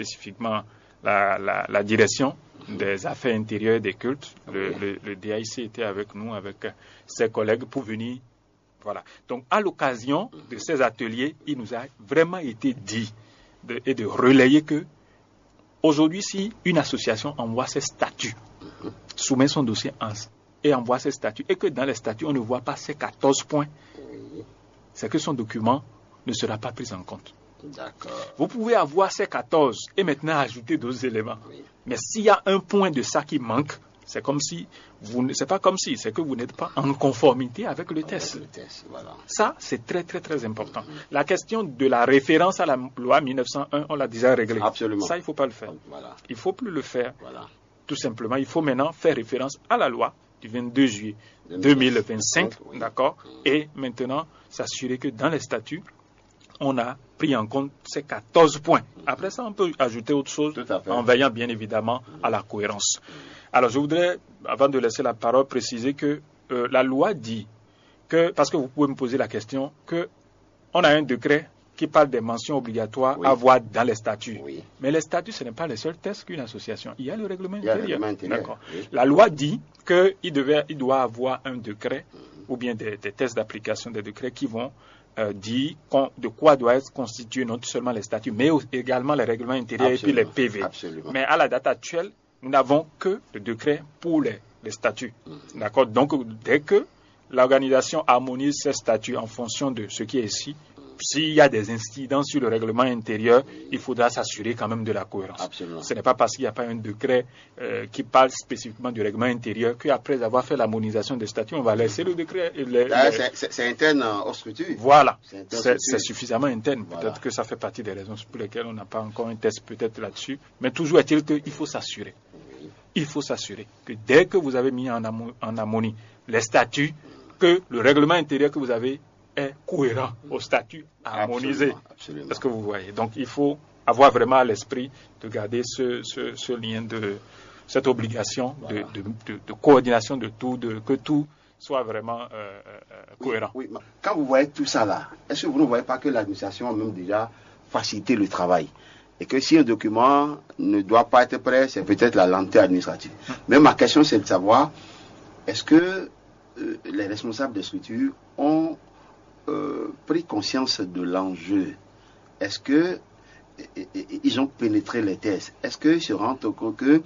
spécifiquement la direction des affaires intérieures et des cultes. Le DAIC était avec nous, avec ses collègues pour venir. Voilà. Donc, à l'occasion de ces ateliers, il nous a vraiment été dit de relayer que aujourd'hui, si une association envoie ses statuts, soumet son dossier et envoie ses statuts, et que dans les statuts, on ne voit pas ces 14 points, c'est que son document ne sera pas pris en compte. D'accord. Vous pouvez avoir ces 14 et maintenant ajouter d'autres éléments. Oui. Mais s'il y a un point de ça qui manque, c'est comme si c'est pas comme si, c'est que vous n'êtes pas en conformité avec le test. Voilà. Ça, c'est très, très, très important. La question de la référence à la loi 1901, on l'a déjà réglée. Absolument. Ça, il ne faut pas le faire. Voilà. Il ne faut plus le faire. Voilà. Tout simplement, il faut maintenant faire référence à la loi du 22 juillet 2025, oui. D'accord, et maintenant s'assurer que dans les statuts, on a pris en compte ces 14 points. Après ça, on peut ajouter autre chose en veillant bien évidemment à la cohérence. Alors, je voudrais, avant de laisser la parole, préciser que la loi dit que, parce que vous pouvez me poser la question, qu'on a un décret qui parle des mentions obligatoires à voir dans les statuts. Oui. Mais les statuts, ce n'est pas le seul test qu'une association. Il y a le règlement intérieur. D'accord. Oui. La loi dit qu'il doit avoir un décret ou bien des tests d'application des décrets qui vont dire de quoi doit être constitué non seulement les statuts, mais également les règlements intérieurs et puis les PV. Absolument. Mais à la date actuelle, nous n'avons que le décret pour les statuts. D'accord. Donc, dès que l'organisation harmonise ses statuts en fonction de ce qui est ici, s'il y a des incidents sur le règlement intérieur, il faudra s'assurer quand même de la cohérence. Absolument. Ce n'est pas parce qu'il n'y a pas un décret qui parle spécifiquement du règlement intérieur qu'après avoir fait l'harmonisation des statuts, on va laisser le décret. C'est interne aux structures. Voilà, c'est suffisamment interne. Voilà. Peut-être que ça fait partie des raisons pour lesquelles on n'a pas encore un test peut-être là-dessus. Mais toujours est-il qu'il faut s'assurer. Il faut s'assurer que dès que vous avez mis en harmonie les statuts, que le règlement intérieur que vous avez est cohérent au statut harmonisé. Absolument. Parce que vous voyez. Donc, il faut avoir vraiment à l'esprit de garder ce lien cette obligation de coordination de tout, que tout soit vraiment cohérent. Oui. Quand vous voyez tout ça là, est-ce que vous ne voyez pas que l'administration a même déjà facilité le travail? Et que si un document ne doit pas être prêt, c'est peut-être la lenteur administrative. Mais ma question, c'est de savoir, est-ce que les responsables des structures ont pris conscience de l'enjeu? Est-ce que ils ont pénétré les tests? Est-ce qu'ils se rendent compte que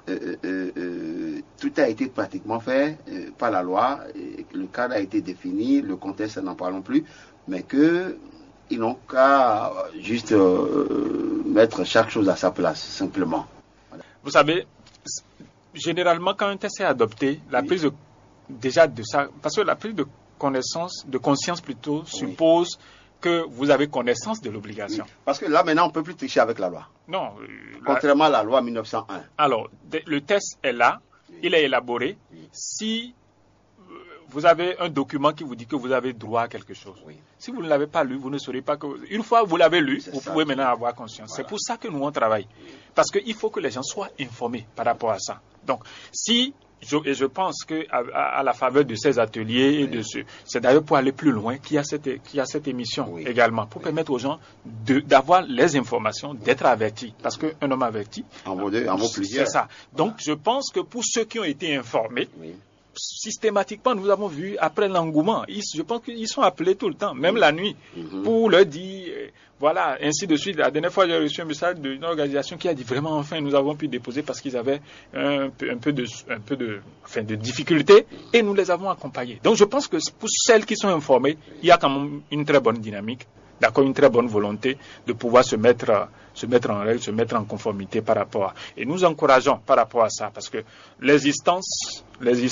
tout a été pratiquement fait par la loi, le cadre a été défini, le contexte, n'en parlons plus, mais qu'ils n'ont qu'à juste mettre chaque chose à sa place, simplement. Voilà. Vous savez, généralement, quand un test est adopté, la prise de ça, parce que la prise de conscience plutôt, suppose que vous avez connaissance de l'obligation. Oui. Parce que là, maintenant, on ne peut plus tricher avec la loi. Non. Contrairement à la loi 1901. Alors, le test est là, il est élaboré. Si vous avez un document qui vous dit que vous avez droit à quelque chose, si vous ne l'avez pas lu, vous ne saurez pas que... Une fois que vous l'avez lu, vous pouvez maintenant avoir conscience. Voilà. C'est pour ça que nous, on travaille. Parce qu'il faut que les gens soient informés par rapport à ça. Donc, je pense qu'à la faveur de ces ateliers, c'est d'ailleurs pour aller plus loin qu'il y a cette émission également, pour permettre aux gens d'avoir les informations, d'être avertis. Parce qu'un homme averti, en vaut plusieurs. C'est ça. Donc, je pense que pour ceux qui ont été informés, systématiquement, nous avons vu, après l'engouement, je pense qu'ils sont appelés tout le temps, même la nuit, pour leur dire, voilà, ainsi de suite. La dernière fois, j'ai reçu un message d'une organisation qui a dit, vraiment, enfin, nous avons pu déposer parce qu'ils avaient un peu de difficultés, et nous les avons accompagnés. Donc, je pense que pour celles qui sont informées, il y a quand même une très bonne dynamique, d'accord, une très bonne volonté de pouvoir se mettre en règle, se mettre en conformité par rapport à... Et nous encourageons par rapport à ça, parce que l'existence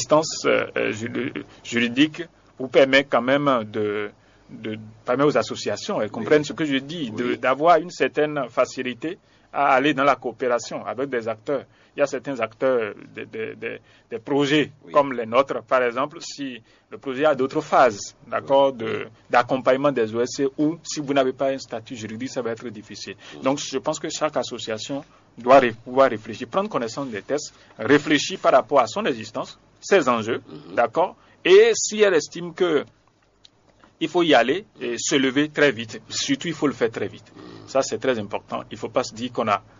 juridique vous permet quand même permet aux associations, elles comprennent ce que je dis, d'avoir une certaine facilité à aller dans la coopération avec des acteurs. Il y a certains acteurs des projets comme les nôtres, par exemple, si le projet a d'autres phases, d'accord, d'accompagnement des OSC, ou si vous n'avez pas un statut juridique, ça va être difficile. Donc, je pense que chaque association doit pouvoir réfléchir, prendre connaissance des tests, réfléchir par rapport à son existence, ses enjeux, d'accord, et si elle estime que il faut y aller et se lever très vite. Surtout, il faut le faire très vite. Ça, c'est très important. Il ne faut pas se dire qu'on a